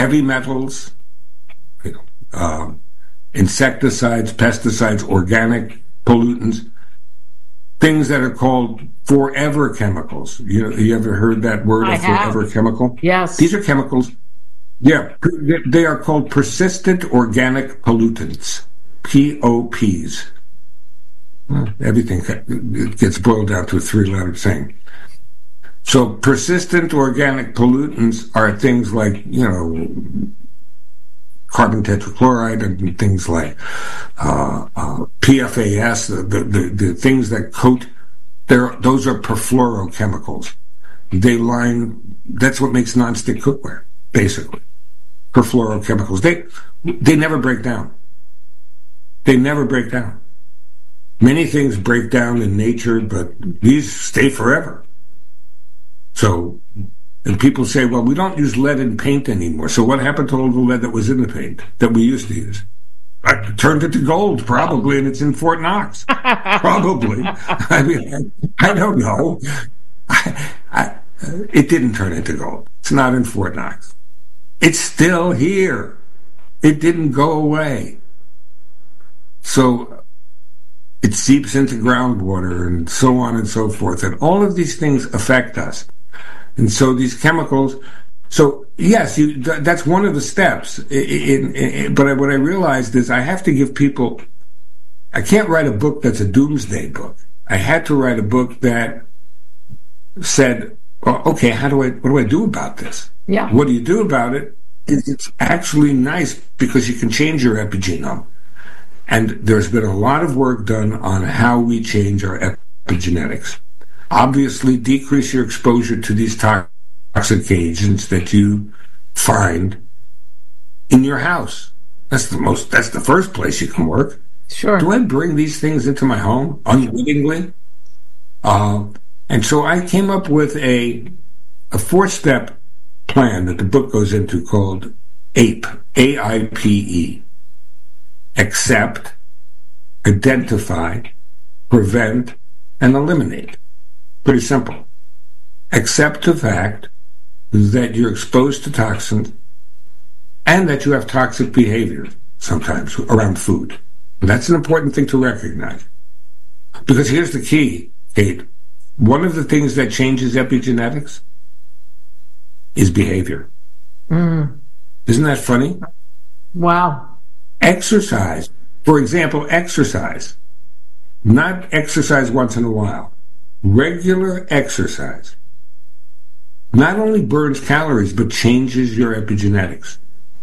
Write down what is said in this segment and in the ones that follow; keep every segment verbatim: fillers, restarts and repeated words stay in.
heavy metals, you know, uh, insecticides, pesticides, organic pollutants, things that are called forever chemicals. You, you ever heard that word, I a forever have. chemical? Yes. These are chemicals. Yeah, they are called persistent organic pollutants, P O Ps. Well, everything gets boiled down to a three-letter thing. So persistent organic pollutants are things like, you know, carbon tetrachloride and things like uh, uh, P F A S, the, the, the, the things that coat, those are perfluorochemicals. They line, that's what makes nonstick cookware, basically. Perfluorochemicals. They they never break down. They never break down. Many things break down in nature, but these stay forever. So, and people say, well, we don't use lead in paint anymore. So what happened to all the lead that was in the paint that we used to use? I turned it to gold, probably, and it's in Fort Knox. Probably. I mean, I, I don't know. I, I, it didn't turn into gold. It's not in Fort Knox. It's still here. It didn't go away. So it seeps into groundwater and so on and so forth. And all of these things affect us. And so these chemicals, so yes, you, that's one of the steps. In, in, in, but what I realized is I have to give people, I can't write a book that's a doomsday book. I had to write a book that said, well, okay, how do I, what do I do about this? Yeah. What do you do about it? It's actually nice because you can change your epigenome. And there's been a lot of work done on how we change our epigenetics. Obviously, decrease your exposure to these toxic agents that you find in your house. That's the most, that's the first place you can work. Sure. Do I bring these things into my home unwittingly? Uh, and so I came up with a, a four-step plan that the book goes into called A P E, A I P E. Accept, identify, prevent, and eliminate. Pretty simple. Accept the fact that you're exposed to toxins and that you have toxic behavior sometimes around food. That's an important thing to recognize. Because here's the key, Kate. One of the things that changes epigenetics is behavior. Mm. Isn't that funny? Wow. Exercise. For example, exercise. Not exercise once in a while. Regular exercise not only burns calories, but changes your epigenetics.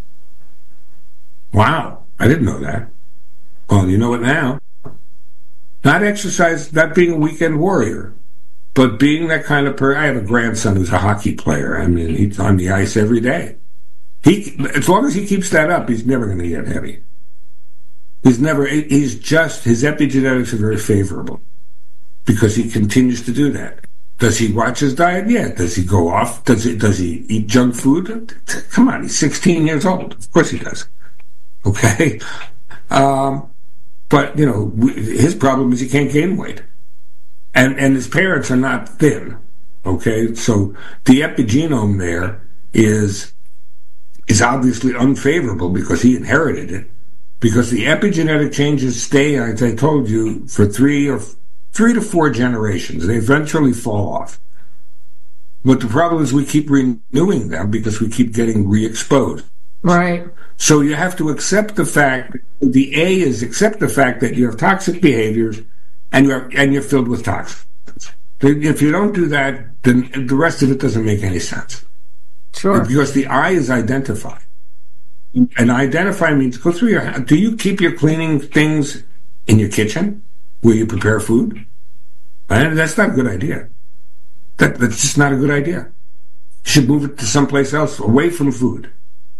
Wow, I didn't know that. Well, you know it now. Not exercise, not being a weekend warrior, but being that kind of person. I have a grandson who's a hockey player. I mean, he's on the ice every day. He, as long as he keeps that up, he's never going to get heavy. He's never, he's just, his epigenetics are very favorable because he continues to do that. Does he watch his diet? Yeah. Does he go off? Does he, does he eat junk food? Come on, he's sixteen years old. Of course he does. Okay? Um, but, you know, his problem is he can't gain weight. And, and his parents are not thin. Okay? So the epigenome there is, is obviously unfavorable because he inherited it. Because the epigenetic changes stay, as I told you, for three or three to four generations. They eventually fall off. But the problem is we keep renewing them because we keep getting re-exposed. Right. So you have to accept the fact, the A is accept the fact that you have toxic behaviors and you're, and you're filled with toxins. If you don't do that, then the rest of it doesn't make any sense. Sure. Because the I is identify. And identify means go through your house. Do you keep your cleaning things in your kitchen where you prepare food? And that's not a good idea. That, that's just not a good idea. You should move it to someplace else, away from food.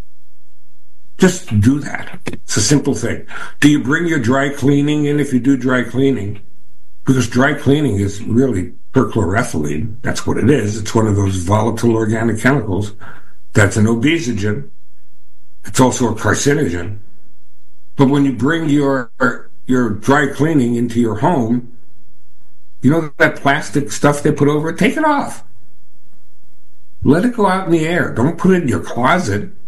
Just do that. It's a simple thing. Do you bring your dry cleaning in if you do dry cleaning? Because dry cleaning is really perchloroethylene. That's what it is. It's one of those volatile organic chemicals that's an obesogen. It's also a carcinogen. But when you bring your your dry cleaning into your home, you know that plastic stuff they put over it? Take it off. Let it go out in the air. Don't put it in your closet.